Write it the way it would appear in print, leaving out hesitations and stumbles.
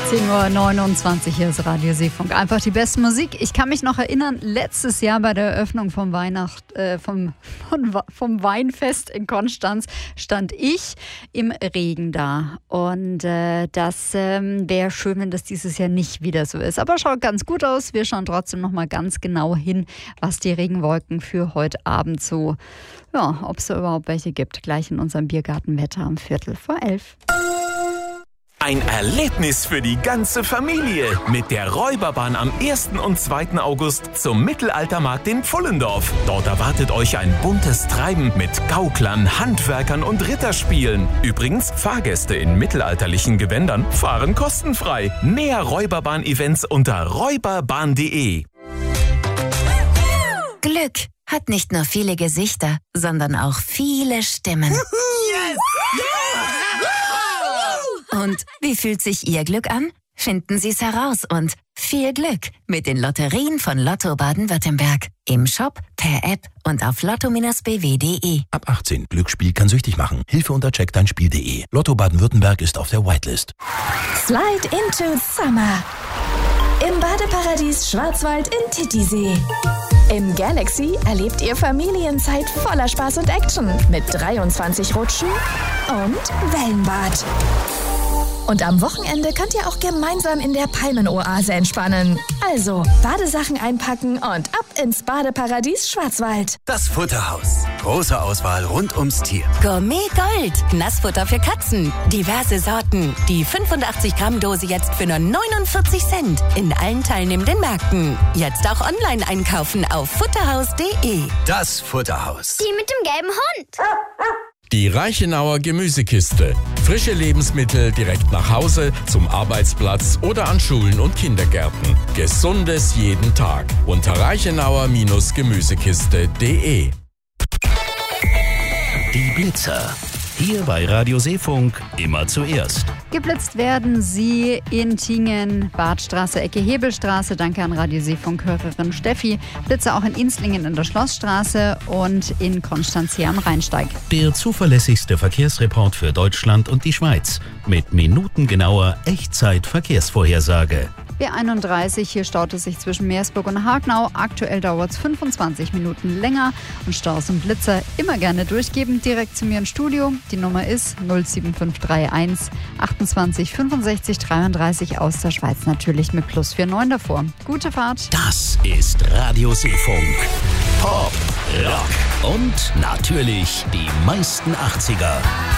10:29 Uhr, hier ist Radio Seefunk. Einfach die beste Musik. Ich kann mich noch erinnern, letztes Jahr bei der Eröffnung vom Weinfest in Konstanz stand ich im Regen da. Und das wäre schön, wenn das dieses Jahr nicht wieder so ist. Aber schaut ganz gut aus. Wir schauen trotzdem noch mal ganz genau hin, was die Regenwolken für heute Abend so, ja, ob es da überhaupt welche gibt. Gleich in unserem Biergartenwetter um 11:15. Ein Erlebnis für die ganze Familie mit der Räuberbahn am 1. und 2. August zum Mittelaltermarkt in Pfullendorf. Dort erwartet euch ein buntes Treiben mit Gauklern, Handwerkern und Ritterspielen. Übrigens, Fahrgäste in mittelalterlichen Gewändern fahren kostenfrei. Mehr Räuberbahn-Events unter räuberbahn.de. Glück hat nicht nur viele Gesichter, sondern auch viele Stimmen. Yes! Und wie fühlt sich Ihr Glück an? Finden Sie es heraus und viel Glück mit den Lotterien von Lotto Baden-Württemberg. Im Shop, per App und auf lotto-bw.de. Ab 18. Glücksspiel kann süchtig machen. Hilfe unter checkdeinspiel.de. Lotto Baden-Württemberg ist auf der Whitelist. Slide into Summer. Im Badeparadies Schwarzwald in Titisee. Im Galaxy erlebt ihr Familienzeit voller Spaß und Action mit 23 Rutschen und Wellenbad. Und am Wochenende könnt ihr auch gemeinsam in der Palmenoase entspannen. Also Badesachen einpacken und ab ins Badeparadies Schwarzwald. Das Futterhaus. Große Auswahl rund ums Tier. Gourmet Gold. Nassfutter für Katzen. Diverse Sorten. Die 85 Gramm Dose jetzt für nur 49 Cent. In allen teilnehmenden Märkten. Jetzt auch online einkaufen auf futterhaus.de. Das Futterhaus. Die mit dem gelben Hund. Die Reichenauer Gemüsekiste. Frische Lebensmittel direkt nach Hause, zum Arbeitsplatz oder an Schulen und Kindergärten. Gesundes jeden Tag. Unter reichenauer-gemüsekiste.de. Die Blitzer. Hier bei Radio Seefunk immer zuerst. Geblitzt werden sie in Tingen, Badstraße, Ecke Hebelstraße. Danke an Radio Seefunk-Hörerin Steffi. Blitze auch in Inslingen in der Schlossstraße und in Konstanz hier am Rheinsteig. Der zuverlässigste Verkehrsreport für Deutschland und die Schweiz. Mit minutengenauer Echtzeit-Verkehrsvorhersage. B31, hier staut es sich zwischen Meersburg und Hagenau. Aktuell dauert es 25 Minuten länger. Und Staus und Blitzer immer gerne durchgeben. Direkt zu mir ins Studio. Die Nummer ist 07531 28 65 33 aus der Schweiz. Natürlich mit +49 davor. Gute Fahrt. Das ist Radio Seefunk. Pop, Rock und natürlich die meisten 80er.